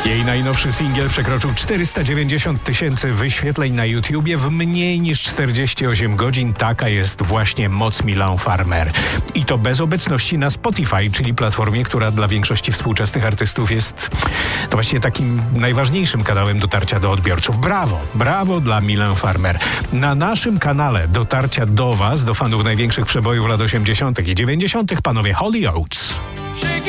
Jej najnowszy singiel przekroczył 490 000 wyświetleń na YouTubie w mniej niż 48 godzin. Taka jest właśnie moc Milan Farmer. I to bez obecności na Spotify, czyli platformie, która dla większości współczesnych artystów jest to właściwie takim najważniejszym kanałem dotarcia do odbiorców. Brawo, brawo dla Milan Farmer. Na naszym kanale dotarcia do Was, do fanów największych przebojów lat 80. i 90. panowie Holy Oates.